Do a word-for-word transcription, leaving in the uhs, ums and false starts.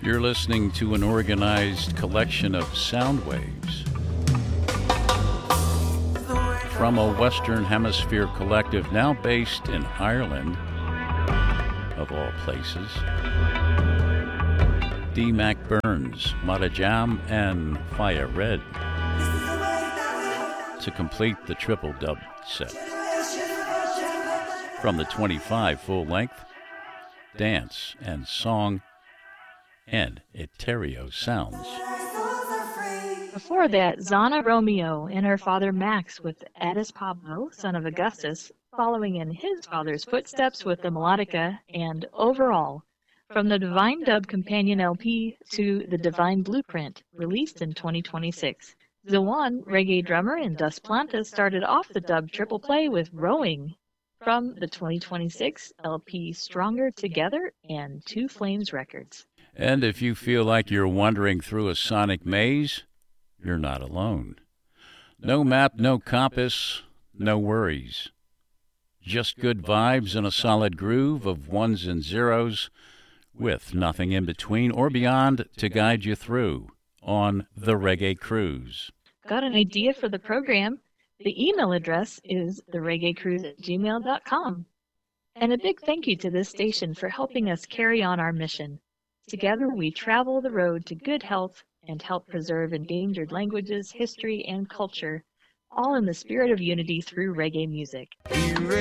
You're listening to an organized collection of sound waves from a Western Hemisphere collective now based in Ireland, of all places. D. Mac Burns, Mata Jam, and Fire Red to complete the triple dub set. From the twenty-five full-length, Dance and Song, and Eterio Sounds. Before that, Zana Romeo and her father Max with Addis Pablo, son of Augustus, following in his father's footsteps with the melodica, and Overall, from the Divine Dub Companion L P to the Divine Blueprint, released in twenty twenty-six. Zawan, reggae drummer, and Dus Planta started off the dub triple play with Rowing, from the twenty twenty-six L P Stronger Together and Two Flames Records. And if you feel like you're wandering through a sonic maze, you're not alone. No map, no compass, no worries. Just good vibes and a solid groove of ones and zeros, with nothing in between or beyond to guide you through on the Reggae Cruise. Got an idea for the program? The email address is the reggae cruise at gmail dot com. And a big thank you to this station for helping us carry on our mission. Together we travel the road to good health and help preserve endangered languages, history, and culture, all in the spirit of unity through reggae music. Here